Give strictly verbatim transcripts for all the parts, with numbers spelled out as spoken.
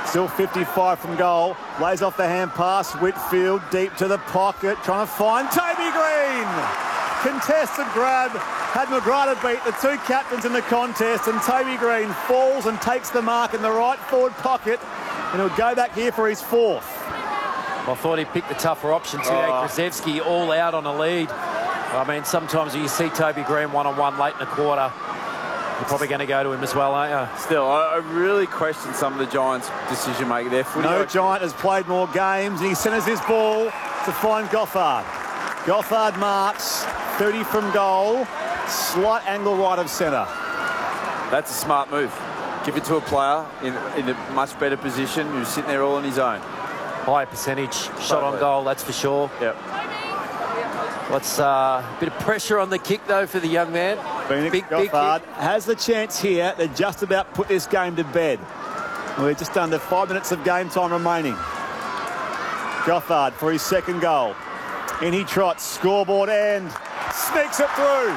Still fifty-five from goal. Lays off the hand pass. Whitfield deep to the pocket. Trying to find Toby Green. Contested grab. Had McGrath beat the two captains in the contest, and Toby Green falls and takes the mark in the right forward pocket, and he'll go back here for his fourth. I thought he picked the tougher option today. Oh. Krzyzewski all out on a lead. I mean, sometimes you see Toby Green one-on-one late in the quarter, you're probably going to go to him as well, aren't you? Still, I, I really question some of the Giants' decision-making there. Footy no like... Giant has played more games, and he centres his ball to find Gothard. Gothard marks, thirty from goal, slight angle right of centre. That's a smart move. Give it to a player in, in a much better position who's sitting there all on his own. High percentage shot on goal, that's for sure. Yep. What's a uh, bit of pressure on the kick, though, for the young man. Phoenix big, Gothard big has the chance here to just about put this game to bed. We're just under five minutes of game time remaining. Gothard for his second goal. In he trots, scoreboard and sneaks it through.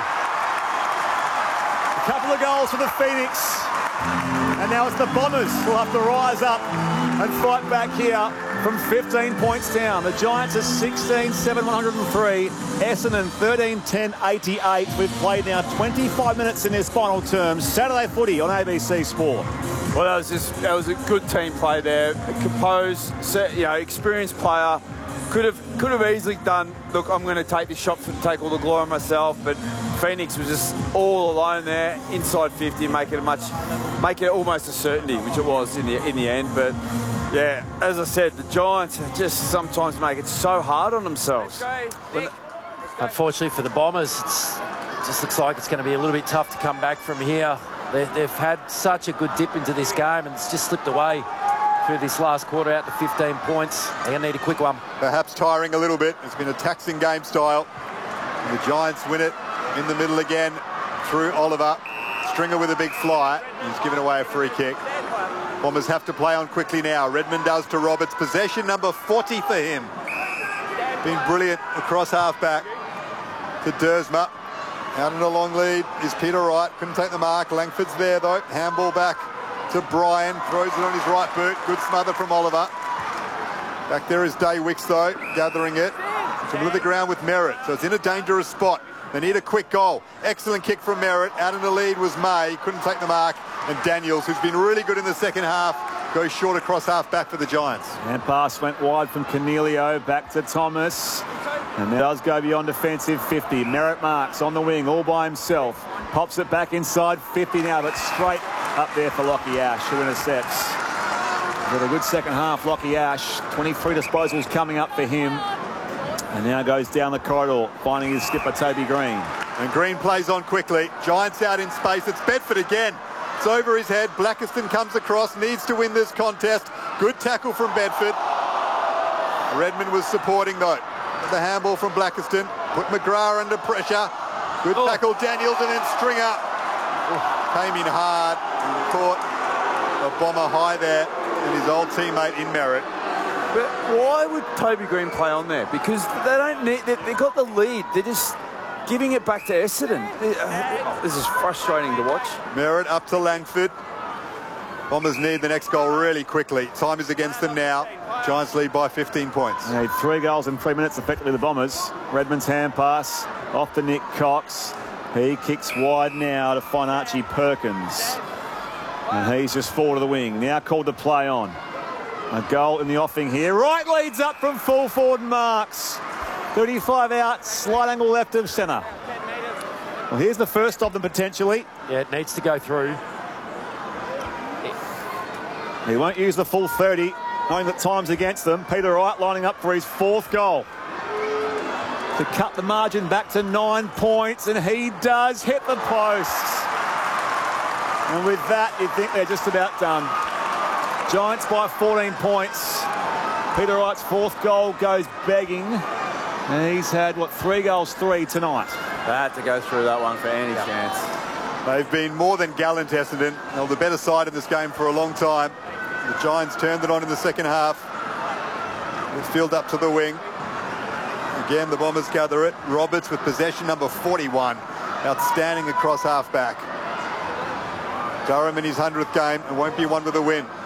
A couple of goals for the Phoenix. And now it's the Bombers who will have to rise up and fight back here from fifteen points down. The Giants are sixteen seven one oh three. Essendon thirteen ten eighty-eight. We've played now twenty-five minutes in this final term. Saturday footy on A B C Sport. Well, that was just that was a good team play there. Composed, you know, experienced player. Could have could have easily done, look, I'm going to take this shot and take all the glory myself, but Phoenix was just all alone there, inside fifty, make it a much, make it almost a certainty, which it was in the in the end. But yeah, as I said, the Giants just sometimes make it so hard on themselves. When, unfortunately for the Bombers, it's, it just looks like it's going to be a little bit tough to come back from here. They, they've had such a good dip into this game, and it's just slipped away through this last quarter out to fifteen points. They're going to need a quick one. Perhaps tiring a little bit. It's been a taxing game style. And the Giants win it in the middle again through Oliver. Stringer with a big fly. He's given away a free kick. Bombers have to play on quickly now. Redmond does to Roberts. Possession number forty for him. Been brilliant across half-back to Dersma. Out in a long lead is Peter Wright. Couldn't take the mark. Langford's there, though. Handball back to Brian. Throws it on his right boot. Good smother from Oliver. Back there is Day Wicks, though, gathering it. To middle of the ground with Merritt. So it's in a dangerous spot. They need a quick goal. Excellent kick from Merritt. Out in the lead was May. Couldn't take the mark. And Daniels, who's been really good in the second half, goes short across half-back for the Giants. And pass went wide from Cornelio. Back to Thomas. And that does go beyond defensive fifty. Merritt marks on the wing all by himself. Pops it back inside fifty now, but straight up there for Lockie Ash, who intercepts. With a good second half, Lockie Ash. twenty-three disposals coming up for him. And now goes down the corridor, finding his skipper, Toby Green. And Green plays on quickly. Giants out in space. It's Bedford again. It's over his head. Blackiston comes across, needs to win this contest. Good tackle from Bedford. Redmond was supporting, though. The handball from Blackiston. Put McGrath under pressure. Good oh. tackle, Daniels, and then Stringer. Oh. Came in hard and caught a bomber high there and his old teammate in Merritt. But why would Toby Green play on there? Because they don't need, they, they got the lead. They're just giving it back to Essendon. This is frustrating to watch. Merritt up to Langford. Bombers need the next goal really quickly. Time is against them now. Giants lead by fifteen points. They need three goals in three minutes, effectively, the Bombers. Redmond's hand pass off to Nick Cox. He kicks wide now to find Archie Perkins. And he's just forward of the wing. Now called to play on. A goal in the offing here. Right leads up from full forward marks. thirty-five out, slight angle left of centre. Well, here's the first of them potentially. Yeah, it needs to go through. He won't use the full thirty, knowing that time's against them. Peter Wright lining up for his fourth goal. To cut the margin back to nine points, and he does hit the posts. And with that, you think they're just about done. Giants by fourteen points. Peter Wright's fourth goal goes begging. And he's had, what, three goals, three tonight. They had to go through that one for any yeah. chance. They've been more than gallant, Essendon. They're the better side in this game for a long time. The Giants turned it on in the second half. Midfield up to the wing. Again, the Bombers gather it. Roberts with possession number forty-one. Outstanding across half-back. Durham in his hundredth game and won't be one with a win.